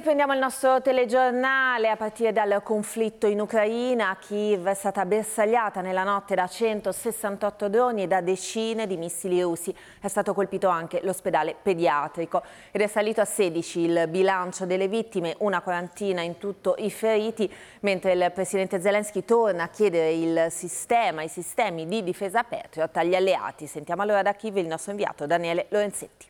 riprendiamo il nostro telegiornale a partire dal conflitto in Ucraina. Kiev è stata bersagliata nella notte da 168 droni e da decine di missili russi. È stato colpito anche l'ospedale pediatrico ed è salito a 16 il bilancio delle vittime, una quarantina in tutto i feriti, mentre il presidente Zelensky torna a chiedere i sistemi di difesa Patriot agli alleati. Sentiamo allora da Kiev il nostro inviato Daniele Lorenzetti.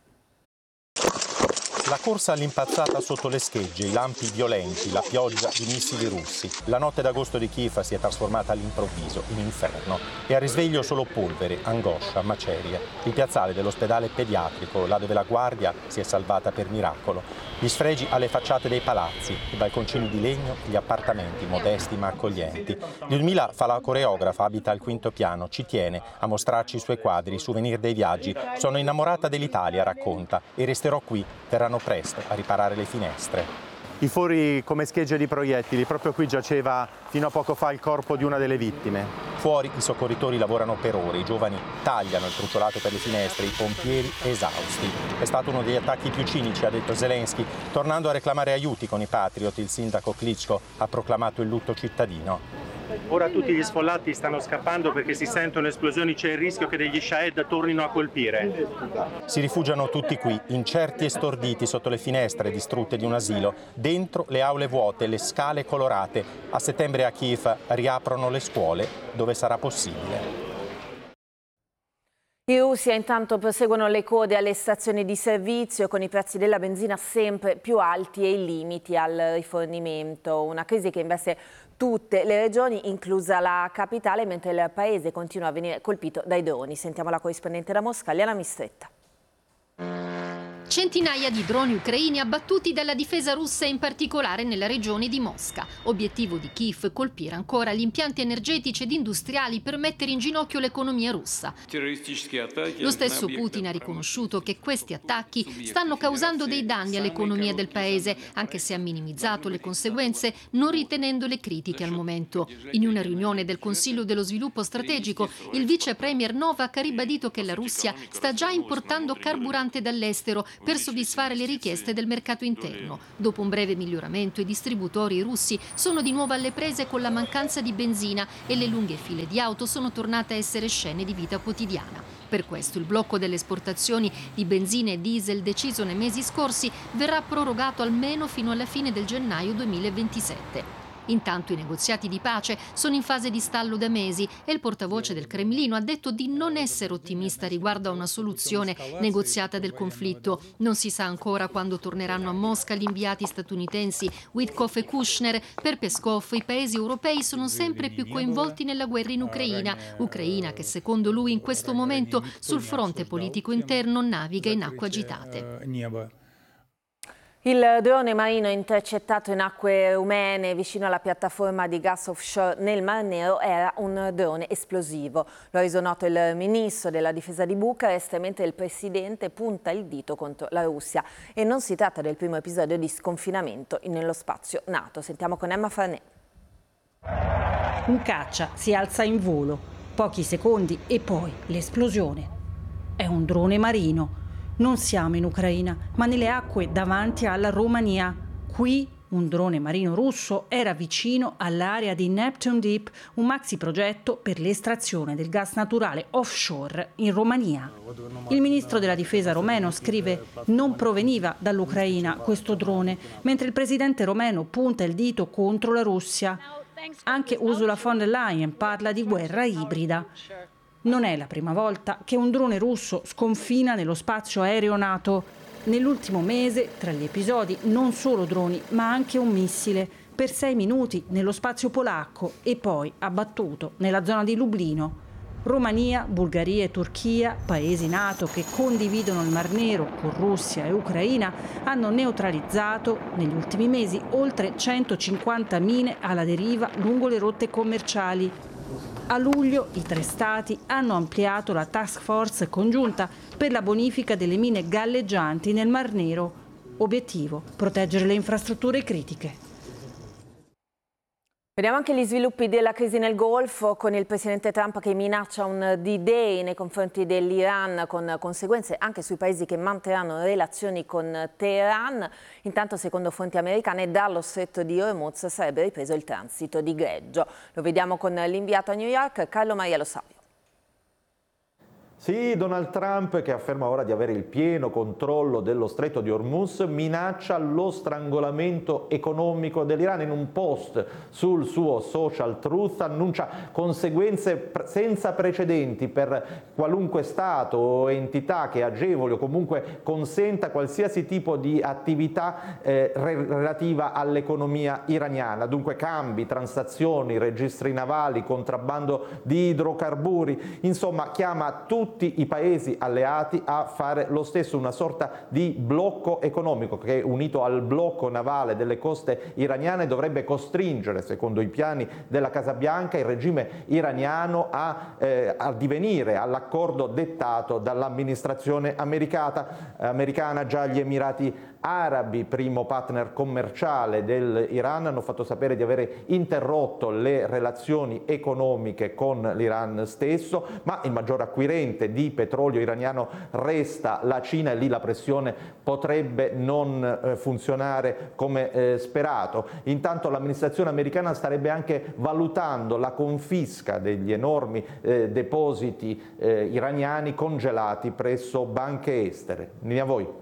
La corsa all'impazzata sotto le schegge, i lampi violenti, la pioggia di missili russi. La notte d'agosto di Kiev si è trasformata all'improvviso in inferno e al risveglio solo polvere, angoscia, macerie. Il piazzale dell'ospedale pediatrico, là dove la guardia si è salvata per miracolo. Gli sfregi alle facciate dei palazzi, i balconcini di legno, gli appartamenti modesti ma accoglienti. Lyudmila fa la coreografa, abita al quinto piano, ci tiene a mostrarci i suoi quadri, i souvenir dei viaggi. Sono innamorata dell'Italia, racconta, e resterò qui. Verranno presto a riparare le finestre. I fori come schegge di proiettili, proprio qui giaceva fino a poco fa il corpo di una delle vittime. Fuori i soccorritori lavorano per ore, i giovani tagliano il truciolato per le finestre, i pompieri esausti. È stato uno degli attacchi più cinici, ha detto Zelensky, tornando a reclamare aiuti con i Patriot. Il sindaco Klitschko ha proclamato il lutto cittadino. Ora tutti gli sfollati stanno scappando perché si sentono esplosioni, c'è il rischio che degli Shahed tornino a colpire. Si rifugiano tutti qui, incerti e storditi sotto le finestre distrutte di un asilo, dentro le aule vuote, le scale colorate. A settembre a Kiev riaprono le scuole dove sarà possibile. In Russia intanto proseguono le code alle stazioni di servizio con i prezzi della benzina sempre più alti e i limiti al rifornimento. Una crisi che investe tutte le regioni, inclusa la capitale, mentre il paese continua a venire colpito dai droni. Sentiamo la corrispondente da Mosca, Liana Mistretta. Centinaia di droni ucraini abbattuti dalla difesa russa, in particolare nella regione di Mosca. Obiettivo di Kiev: colpire ancora gli impianti energetici ed industriali per mettere in ginocchio l'economia russa. Lo stesso Putin ha riconosciuto che questi attacchi stanno causando dei danni all'economia del paese, anche se ha minimizzato le conseguenze, non ritenendole critiche al momento. In una riunione del Consiglio dello Sviluppo Strategico, il vice premier Novak ha ribadito che la Russia sta già importando carburante dall'estero per soddisfare le richieste del mercato interno. Dopo un breve miglioramento, i distributori russi sono di nuovo alle prese con la mancanza di benzina e le lunghe file di auto sono tornate a essere scene di vita quotidiana. Per questo il blocco delle esportazioni di benzina e diesel, deciso nei mesi scorsi, verrà prorogato almeno fino alla fine del gennaio 2027. Intanto i negoziati di pace sono in fase di stallo da mesi e il portavoce del Cremlino ha detto di non essere ottimista riguardo a una soluzione negoziata del conflitto. Non si sa ancora quando torneranno a Mosca gli inviati statunitensi Witkoff e Kushner. Per Peskov i paesi europei sono sempre più coinvolti nella guerra in Ucraina che secondo lui in questo momento sul fronte politico interno naviga in acque agitate. Il drone marino intercettato in acque rumene vicino alla piattaforma di gas offshore nel Mar Nero era un drone esplosivo. Lo ha reso noto il ministro della difesa di Bucarest, mentre il presidente punta il dito contro la Russia. E non si tratta del primo episodio di sconfinamento nello spazio NATO. Sentiamo con Emma Farnè. Un caccia si alza in volo, pochi secondi e poi l'esplosione. È un drone marino. Non siamo in Ucraina, ma nelle acque davanti alla Romania. Qui un drone marino russo era vicino all'area di Neptune Deep, un maxi progetto per l'estrazione del gas naturale offshore in Romania. Il ministro della difesa romeno scrive: non proveniva dall'Ucraina questo drone, mentre il presidente romeno punta il dito contro la Russia. Anche Ursula von der Leyen parla di guerra ibrida. Non è la prima volta che un drone russo sconfina nello spazio aereo NATO. Nell'ultimo mese, tra gli episodi, non solo droni, ma anche un missile, per 6 minuti nello spazio polacco e poi abbattuto nella zona di Lublino. Romania, Bulgaria e Turchia, paesi NATO che condividono il Mar Nero con Russia e Ucraina, hanno neutralizzato negli ultimi mesi oltre 150 mine alla deriva lungo le rotte commerciali. A luglio i 3 stati hanno ampliato la task force congiunta per la bonifica delle mine galleggianti nel Mar Nero. Obiettivo: proteggere le infrastrutture critiche. Vediamo anche gli sviluppi della crisi nel Golfo, con il presidente Trump che minaccia un D-Day nei confronti dell'Iran, con conseguenze anche sui paesi che manterranno relazioni con Teheran. Intanto, secondo fonti americane, dallo stretto di Hormuz sarebbe ripreso il transito di greggio. Lo vediamo con l'inviato a New York, Carlo Maria Lo Savio. Sì, Donald Trump, che afferma ora di avere il pieno controllo dello stretto di Hormuz, minaccia lo strangolamento economico dell'Iran. In un post sul suo social Truth annuncia conseguenze senza precedenti per qualunque Stato o entità che agevoli o comunque consenta qualsiasi tipo di attività relativa all'economia iraniana. Dunque cambi, transazioni, registri navali, contrabbando di idrocarburi, insomma chiama tutti i paesi alleati a fare lo stesso, una sorta di blocco economico che, unito al blocco navale delle coste iraniane, dovrebbe costringere, secondo i piani della Casa Bianca, il regime iraniano a addivenire all'accordo dettato dall'amministrazione americana. Già gli Emirati Arabi, primo partner commerciale dell'Iran, hanno fatto sapere di avere interrotto le relazioni economiche con l'Iran stesso, ma il maggior acquirente di petrolio iraniano resta la Cina, e lì la pressione potrebbe non funzionare come sperato. Intanto l'amministrazione americana starebbe anche valutando la confisca degli enormi depositi iraniani congelati presso banche estere. Linea a voi.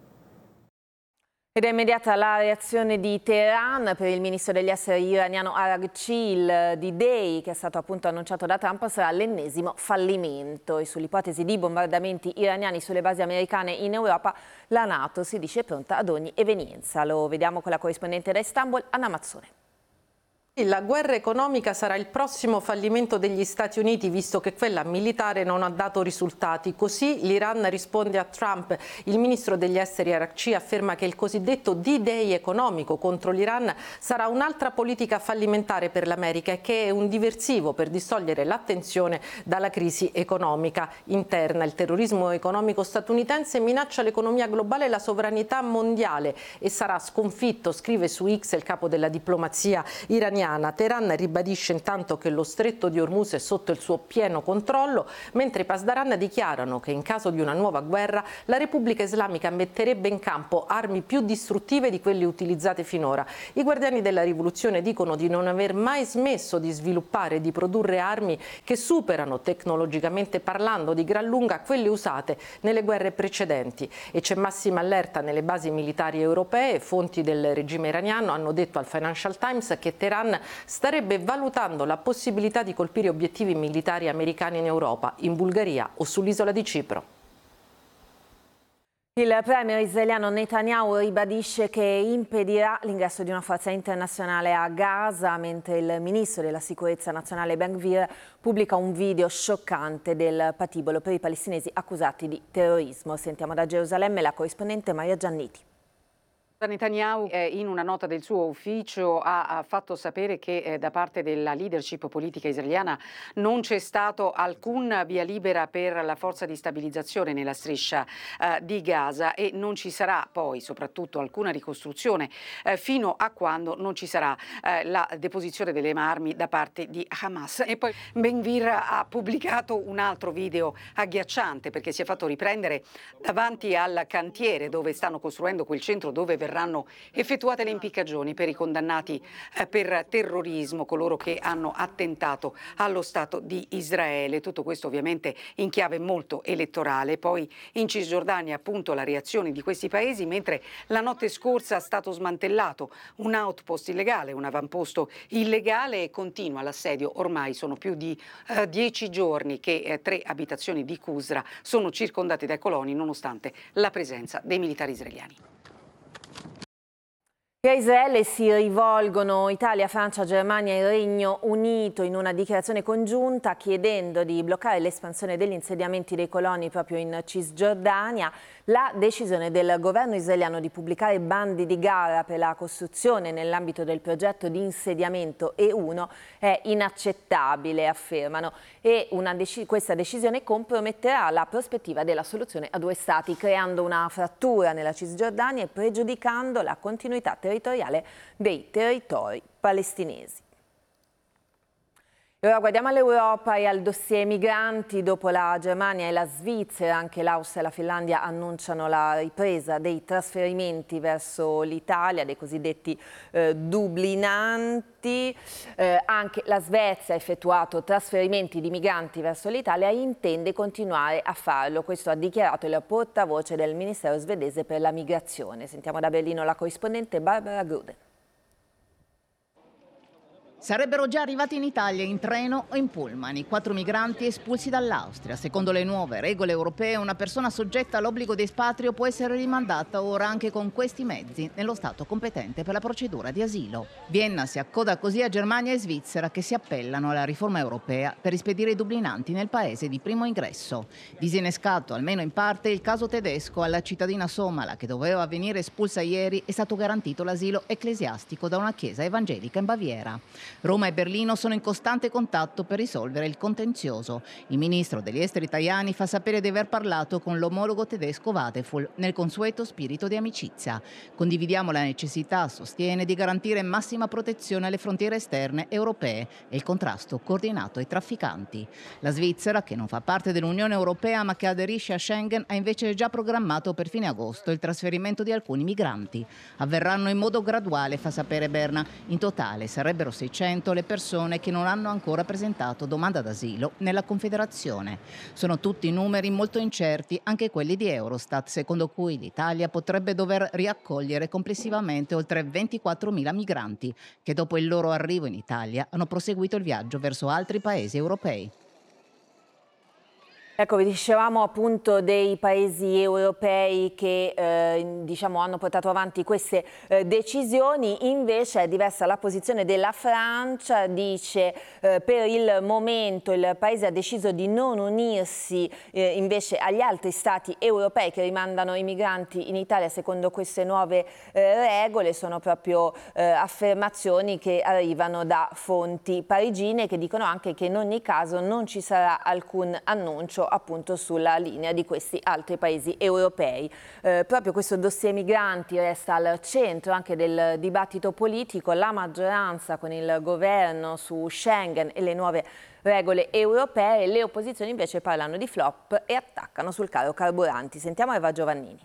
Ed è immediata la reazione di Teheran. Per il ministro degli esteri iraniano Araghchi, il D-Day che è stato appunto annunciato da Trump sarà l'ennesimo fallimento, e sull'ipotesi di bombardamenti iraniani sulle basi americane in Europa la NATO si dice pronta ad ogni evenienza. Lo vediamo con la corrispondente da Istanbul, Anna Mazzone. La guerra economica sarà il prossimo fallimento degli Stati Uniti, visto che quella militare non ha dato risultati. Così l'Iran risponde a Trump. Il ministro degli esteri Araghchi afferma che il cosiddetto D-Day economico contro l'Iran sarà un'altra politica fallimentare per l'America e che è un diversivo per distogliere l'attenzione dalla crisi economica interna. Il terrorismo economico statunitense minaccia l'economia globale e la sovranità mondiale e sarà sconfitto, scrive su X il capo della diplomazia iraniana. Teheran ribadisce intanto che lo stretto di Hormuz è sotto il suo pieno controllo, mentre i Pasdaran dichiarano che in caso di una nuova guerra la Repubblica Islamica metterebbe in campo armi più distruttive di quelle utilizzate finora. I guardiani della rivoluzione dicono di non aver mai smesso di sviluppare e di produrre armi che superano tecnologicamente parlando di gran lunga quelle usate nelle guerre precedenti, e c'è massima allerta nelle basi militari europee. Fonti del regime iraniano hanno detto al Financial Times che Teheran starebbe valutando la possibilità di colpire obiettivi militari americani in Europa, in Bulgaria o sull'isola di Cipro. Il premier israeliano Netanyahu ribadisce che impedirà l'ingresso di una forza internazionale a Gaza, mentre il ministro della sicurezza nazionale Ben Gvir pubblica un video scioccante del patibolo per i palestinesi accusati di terrorismo. Sentiamo da Gerusalemme la corrispondente Maria Gianniti. Netanyahu in una nota del suo ufficio ha fatto sapere che da parte della leadership politica israeliana non c'è stato alcun via libera per la forza di stabilizzazione nella striscia di Gaza, e non ci sarà poi soprattutto alcuna ricostruzione fino a quando non ci sarà la deposizione delle armi da parte di Hamas. E poi Ben Gvir ha pubblicato un altro video agghiacciante, perché si è fatto riprendere davanti al cantiere dove stanno costruendo quel centro dove verranno effettuate le impiccagioni per i condannati per terrorismo, coloro che hanno attentato allo Stato di Israele. Tutto questo ovviamente in chiave molto elettorale. Poi in Cisgiordania appunto la reazione di questi paesi, mentre la notte scorsa è stato smantellato un outpost illegale, un avamposto illegale, e continua l'assedio. Ormai sono più di 10 giorni che 3 abitazioni di Qusra sono circondate dai coloni nonostante la presenza dei militari israeliani. A Israele si rivolgono Italia, Francia, Germania e Regno Unito in una dichiarazione congiunta chiedendo di bloccare l'espansione degli insediamenti dei coloni proprio in Cisgiordania. La decisione del governo israeliano di pubblicare bandi di gara per la costruzione nell'ambito del progetto di insediamento E1 è inaccettabile, affermano, e questa decisione comprometterà la prospettiva della soluzione a 2 stati, creando una frattura nella Cisgiordania e pregiudicando la continuità territoriale dei territori palestinesi. E ora guardiamo all'Europa e al dossier migranti. Dopo la Germania e la Svizzera, anche l'Austria e la Finlandia annunciano la ripresa dei trasferimenti verso l'Italia, dei cosiddetti dublinanti. Anche la Svezia ha effettuato trasferimenti di migranti verso l'Italia e intende continuare a farlo. Questo ha dichiarato il portavoce del Ministero svedese per la migrazione. Sentiamo da Berlino la corrispondente Barbara Gruden. Sarebbero già arrivati in Italia in treno o in pullman i 4 migranti espulsi dall'Austria. Secondo le nuove regole europee, una persona soggetta all'obbligo di espatrio può essere rimandata ora anche con questi mezzi nello Stato competente per la procedura di asilo. Vienna si accoda così a Germania e Svizzera che si appellano alla riforma europea per rispedire i dublinanti nel paese di primo ingresso. Disinnescato almeno in parte il caso tedesco alla cittadina somala che doveva venire espulsa ieri, è stato garantito l'asilo ecclesiastico da una chiesa evangelica in Baviera. Roma e Berlino sono in costante contatto per risolvere il contenzioso. Il ministro degli esteri Tajani fa sapere di aver parlato con l'omologo tedesco Wadefull nel consueto spirito di amicizia. Condividiamo la necessità, sostiene, di garantire massima protezione alle frontiere esterne europee e il contrasto coordinato ai trafficanti. La Svizzera, che non fa parte dell'Unione Europea ma che aderisce a Schengen, ha invece già programmato per fine agosto il trasferimento di alcuni migranti. Avverranno in modo graduale, fa sapere Berna. In totale sarebbero 600 le persone che non hanno ancora presentato domanda d'asilo nella Confederazione. Sono tutti numeri molto incerti, anche quelli di Eurostat, secondo cui l'Italia potrebbe dover riaccogliere complessivamente oltre 24.000 migranti che dopo il loro arrivo in Italia hanno proseguito il viaggio verso altri paesi europei. Ecco, vi dicevamo appunto dei paesi europei che hanno portato avanti queste decisioni. Invece è diversa la posizione della Francia. Dice per il momento il paese ha deciso di non unirsi invece agli altri stati europei che rimandano i migranti in Italia secondo queste nuove regole. Sono proprio affermazioni che arrivano da fonti parigine che dicono anche che in ogni caso non ci sarà alcun annuncio appunto sulla linea di questi altri paesi europei. Proprio questo dossier migranti resta al centro anche del dibattito politico. La maggioranza con il governo su Schengen e le nuove regole europee, le opposizioni invece parlano di flop e attaccano sul caro carburanti. Sentiamo Eva Giovannini.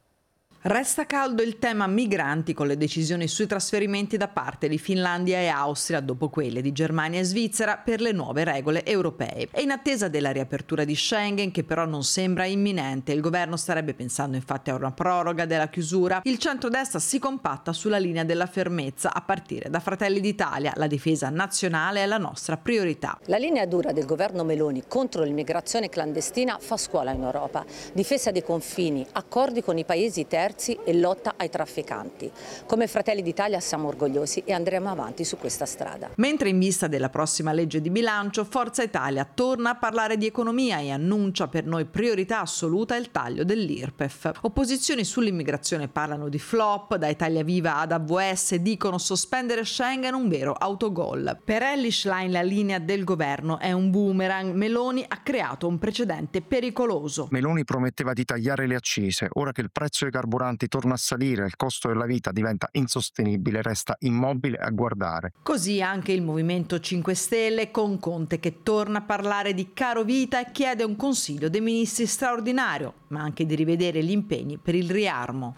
Resta caldo il tema migranti con le decisioni sui trasferimenti da parte di Finlandia e Austria dopo quelle di Germania e Svizzera per le nuove regole europee. E in attesa della riapertura di Schengen, che però non sembra imminente, il governo starebbe pensando infatti a una proroga della chiusura, il centrodestra si compatta sulla linea della fermezza a partire da Fratelli d'Italia. La difesa nazionale è la nostra priorità. La linea dura del governo Meloni contro l'immigrazione clandestina fa scuola in Europa. Difesa dei confini, accordi con i paesi terzi e lotta ai trafficanti. Come Fratelli d'Italia siamo orgogliosi e andremo avanti su questa strada. Mentre in vista della prossima legge di bilancio, Forza Italia torna a parlare di economia e annuncia per noi priorità assoluta il taglio dell'IRPEF. Opposizioni sull'immigrazione parlano di flop, da Italia Viva ad AVS dicono sospendere Schengen un vero autogol. Per Elly Schlein la linea del governo è un boomerang. Meloni ha creato un precedente pericoloso. Meloni prometteva di tagliare le accise, ora che il prezzo dei carburanti torna a salire, il costo della vita diventa insostenibile, resta immobile a guardare. Così anche il Movimento 5 Stelle con Conte che torna a parlare di caro vita e chiede un Consiglio dei Ministri straordinario, ma anche di rivedere gli impegni per il riarmo.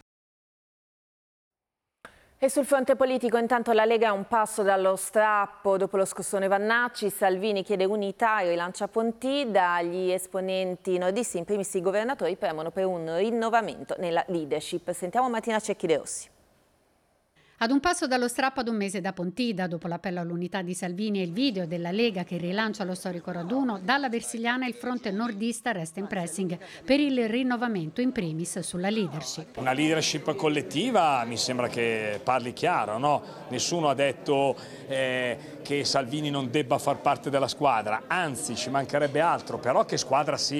E sul fronte politico intanto la Lega è un passo dallo strappo dopo lo scossone Vannacci. Salvini chiede unità e rilancia Pontida. Gli esponenti nordisti, in primis i governatori, premono per un rinnovamento nella leadership. Sentiamo Martina Cecchi De Rossi. Ad un passo dallo strappo ad un mese da Pontida, dopo l'appello all'unità di Salvini e il video della Lega che rilancia lo storico raduno, dalla Versiliana il fronte nordista resta in pressing per il rinnovamento in primis sulla leadership. Una leadership collettiva mi sembra che parli chiaro, no? Nessuno ha detto che Salvini non debba far parte della squadra, anzi ci mancherebbe altro, però che squadra sia.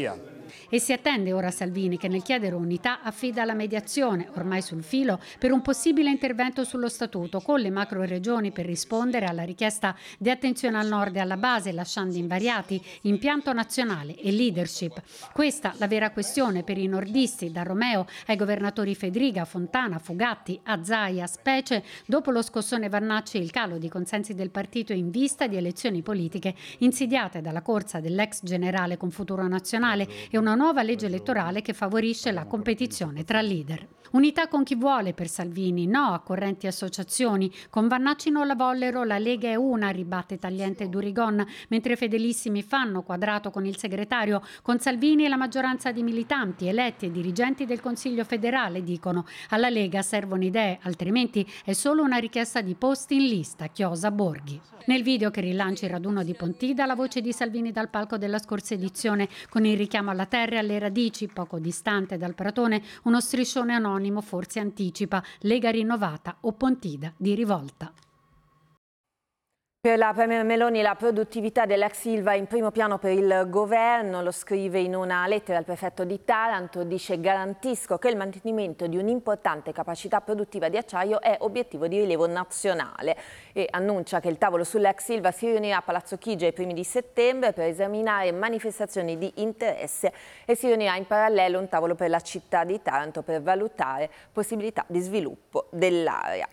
E si attende ora Salvini, che nel chiedere unità affida la mediazione, ormai sul filo, per un possibile intervento sullo statuto con le macro regioni per rispondere alla richiesta di attenzione al nord e alla base, lasciando invariati impianto nazionale e leadership. Questa la vera questione per i nordisti, da Romeo ai governatori Fedriga, Fontana, Fugatti, a Zaia, specie dopo lo scossone Vannacci e il calo di consensi del partito in vista di elezioni politiche insidiate dalla corsa dell'ex generale con Futuro Nazionale e una nuova legge elettorale che favorisce la competizione tra leader. Unità con chi vuole per Salvini, no a correnti associazioni. Con Vannacci non la vollero, la Lega è una, ribatte tagliente Durigon, mentre fedelissimi fanno quadrato con il segretario. Con Salvini e la maggioranza di militanti, eletti e dirigenti del Consiglio federale dicono: alla Lega servono idee, altrimenti è solo una richiesta di posti in lista, chiosa Borghi. Nel video che rilancia il raduno di Pontida, la voce di Salvini dal palco della scorsa edizione, con il richiamo alla terra e alle radici, poco distante dal Pratone, uno striscione anonimo forse anticipa: Lega rinnovata o Pontida di rivolta. Per la Premier Meloni la produttività dell'ex Ilva è in primo piano per il governo, lo scrive in una lettera al prefetto di Taranto, dice: garantisco che il mantenimento di un'importante capacità produttiva di acciaio è obiettivo di rilievo nazionale, e annuncia che il tavolo sull'ex Ilva si riunirà a Palazzo Chigi ai primi di settembre per esaminare manifestazioni di interesse, e si riunirà in parallelo un tavolo per la città di Taranto per valutare possibilità di sviluppo dell'area.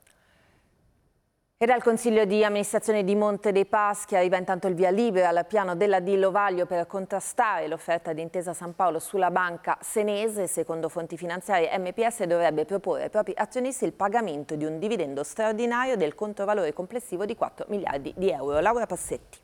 E dal Consiglio di amministrazione di Monte dei Paschi arriva intanto il via libera al piano della Dillo Vaglio per contrastare l'offerta di Intesa San Paolo sulla banca senese. Secondo fonti finanziarie, MPS dovrebbe proporre ai propri azionisti il pagamento di un dividendo straordinario del controvalore complessivo di 4 miliardi di euro. Laura Passetti.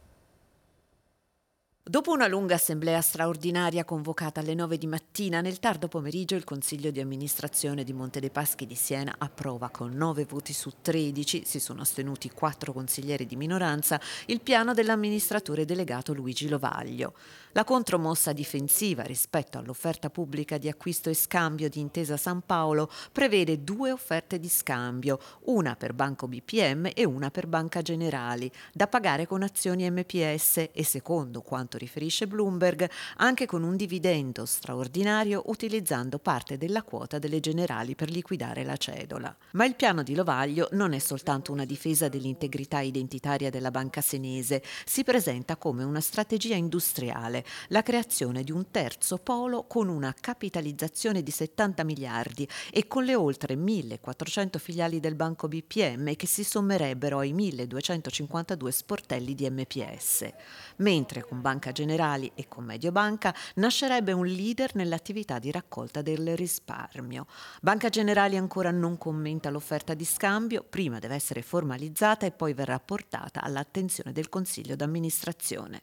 Dopo una lunga assemblea straordinaria convocata alle 9 di mattina, nel tardo pomeriggio il Consiglio di amministrazione di Monte dei Paschi di Siena approva con 9 voti su 13, si sono astenuti 4 consiglieri di minoranza, il piano dell'amministratore delegato Luigi Lovaglio. La contromossa difensiva rispetto all'offerta pubblica di acquisto e scambio di Intesa San Paolo prevede 2 offerte di scambio, una per Banco BPM e una per Banca Generali, da pagare con azioni MPS e, secondo quanto riferisce Bloomberg, anche con un dividendo straordinario utilizzando parte della quota delle Generali per liquidare la cedola. Ma il piano di Lovaglio non è soltanto una difesa dell'integrità identitaria della banca senese, si presenta come una strategia industriale, la creazione di un terzo polo con una capitalizzazione di 70 miliardi e con le oltre 1.400 filiali del Banco BPM che si sommerebbero ai 1.252 sportelli di MPS. Mentre con Banca Generali e con Mediobanca nascerebbe un leader nell'attività di raccolta del risparmio. Banca Generali ancora non commenta l'offerta di scambio, prima deve essere formalizzata e poi verrà portata all'attenzione del Consiglio d'amministrazione.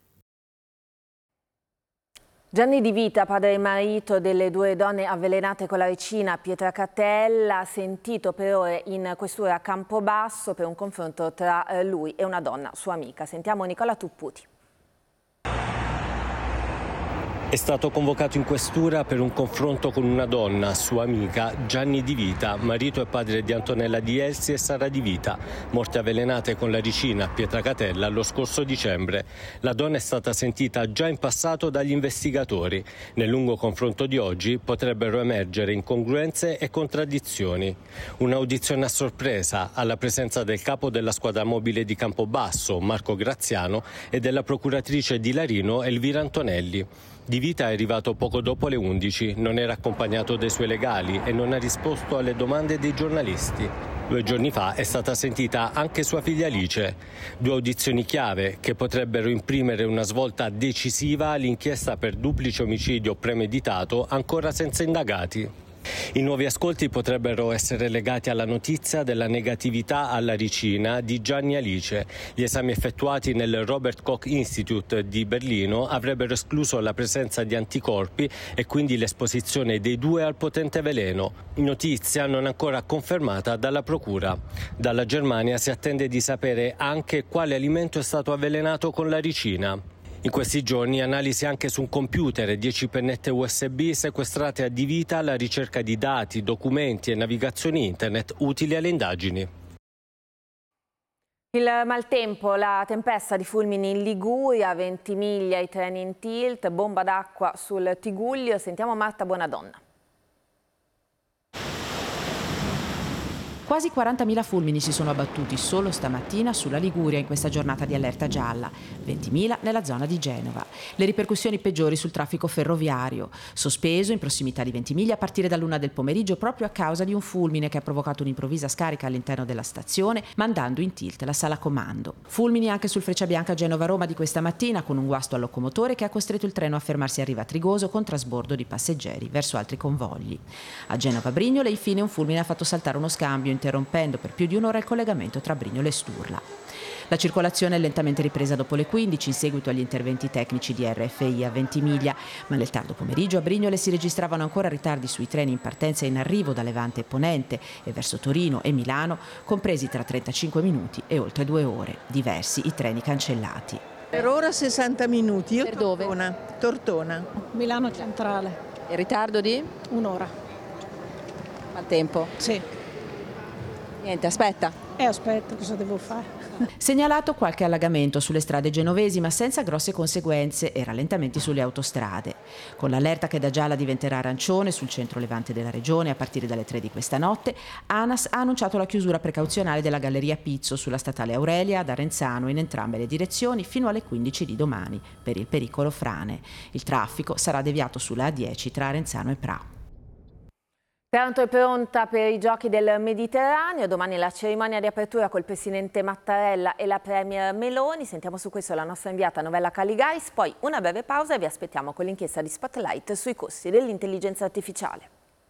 Gianni Di Vita, padre e marito delle 2 donne avvelenate con la ricina a Pietracatella, sentito per ore in questura a Campobasso per un confronto tra lui e una donna sua amica. Sentiamo Nicola Tupputi. È stato convocato in questura per un confronto con una donna, sua amica, Gianni Di Vita, marito e padre di Antonella Di Elsi e Sara Di Vita, morte avvelenate con la ricina a Pietracatella lo scorso dicembre. La donna è stata sentita già in passato dagli investigatori. Nel lungo confronto di oggi potrebbero emergere incongruenze e contraddizioni. Un'audizione a sorpresa alla presenza del capo della squadra mobile di Campobasso, Marco Graziano, e della procuratrice di Larino, Elvira Antonelli. Di Vita è arrivato poco dopo le 11, non era accompagnato dai suoi legali e non ha risposto alle domande dei giornalisti. 2 giorni fa è stata sentita anche sua figlia Alice. 2 audizioni chiave che potrebbero imprimere una svolta decisiva all'inchiesta per duplice omicidio premeditato ancora senza indagati. I nuovi ascolti potrebbero essere legati alla notizia della negatività alla ricina di Gianni Alice. Gli esami effettuati nel Robert Koch Institute di Berlino avrebbero escluso la presenza di anticorpi e quindi l'esposizione dei 2 al potente veleno. Notizia non ancora confermata dalla procura. Dalla Germania si attende di sapere anche quale alimento è stato avvelenato con la ricina. In questi giorni analisi anche su un computer e 10 pennette USB sequestrate a Di Vita alla ricerca di dati, documenti e navigazioni internet utili alle indagini. Il maltempo, la tempesta di fulmini in Liguria, Ventimiglia, i treni in tilt, bomba d'acqua sul Tigullio. Sentiamo Marta Buonadonna. Quasi 40.000 fulmini si sono abbattuti solo stamattina sulla Liguria in questa giornata di allerta gialla, 20.000 nella zona di Genova. Le ripercussioni peggiori sul traffico ferroviario, sospeso in prossimità di Ventimiglia a partire dall'1 del pomeriggio proprio a causa di un fulmine che ha provocato un'improvvisa scarica all'interno della stazione, mandando in tilt la sala comando. Fulmini anche sul Frecciabianca Genova-Roma di questa mattina, con un guasto al locomotore che ha costretto il treno a fermarsi a Riva Trigoso con trasbordo di passeggeri verso altri convogli. A Genova-Brignole infine un fulmine ha fatto saltare uno scambio, interrompendo per più di un'ora il collegamento tra Brignole e Sturla. La circolazione è lentamente ripresa dopo le 15 in seguito agli interventi tecnici di RFI a Ventimiglia, ma nel tardo pomeriggio a Brignole si registravano ancora ritardi sui treni in partenza e in arrivo da Levante e Ponente e verso Torino e Milano, compresi tra 35 minuti e oltre 2 ore. Diversi i treni cancellati. Per ora 60 minuti. Io per dove? Tortona. Milano Centrale. In ritardo di? Un'ora. Maltempo? Sì. Niente, aspetta. Aspetta, cosa devo fare? Segnalato qualche allagamento sulle strade genovesi, ma senza grosse conseguenze e rallentamenti sulle autostrade. Con l'allerta che da gialla diventerà arancione sul centro levante della regione a partire dalle 3 di questa notte, ANAS ha annunciato la chiusura precauzionale della Galleria Pizzo sulla statale Aurelia ad Arenzano in entrambe le direzioni fino alle 15 di domani per il pericolo frane. Il traffico sarà deviato sulla A10 tra Arenzano e Pra. Taranto è pronta per i Giochi del Mediterraneo, domani la cerimonia di apertura col Presidente Mattarella e la Premier Meloni. Sentiamo su questo la nostra inviata Novella Caligaris, poi una breve pausa e vi aspettiamo con l'inchiesta di Spotlight sui costi dell'intelligenza artificiale.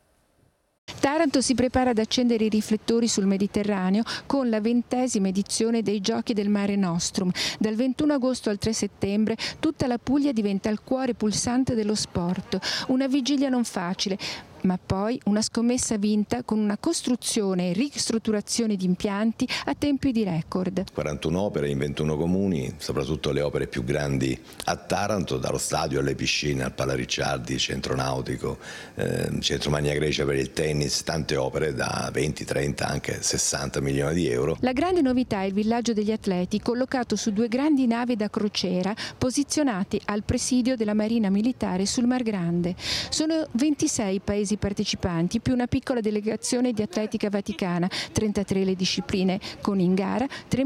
Taranto si prepara ad accendere i riflettori sul Mediterraneo con la 20ª edizione dei Giochi del Mare Nostrum. Dal 21 agosto al 3 settembre tutta la Puglia diventa il cuore pulsante dello sport. Una vigilia non facile, ma poi una scommessa vinta con una costruzione e ristrutturazione di impianti a tempi di record. 41 opere in 21 comuni, soprattutto le opere più grandi a Taranto, dallo stadio alle piscine, al Pala Ricciardi, centro nautico, centro Magna Grecia per il tennis, tante opere da 20, 30, anche 60 milioni di euro. La grande novità è il villaggio degli atleti, collocato su 2 grandi navi da crociera posizionati al presidio della Marina Militare sul Mar Grande. Sono 26 paesi partecipanti più una piccola delegazione di atletica vaticana, 33 le discipline con in gara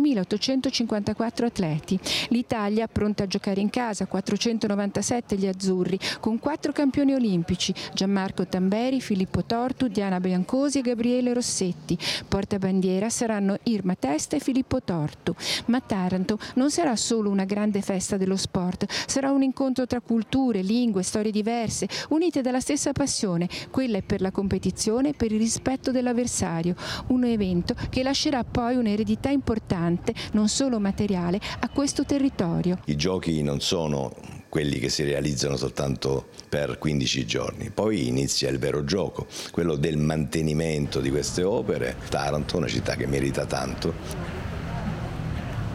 3.854 atleti. L'Italia pronta a giocare in casa, 497 gli azzurri con 4 campioni olimpici, Gianmarco Tamberi, Filippo Tortu, Diana Biancosi e Gabriele Rossetti. Portabandiera saranno Irma Testa e Filippo Tortu. Ma Taranto non sarà solo una grande festa dello sport, sarà un incontro tra culture, lingue, storie diverse, unite dalla stessa passione. Quella è per la competizione e per il rispetto dell'avversario, un evento che lascerà poi un'eredità importante, non solo materiale, a questo territorio. I giochi non sono quelli che si realizzano soltanto per 15 giorni, poi inizia il vero gioco, quello del mantenimento di queste opere. Taranto è una città che merita tanto.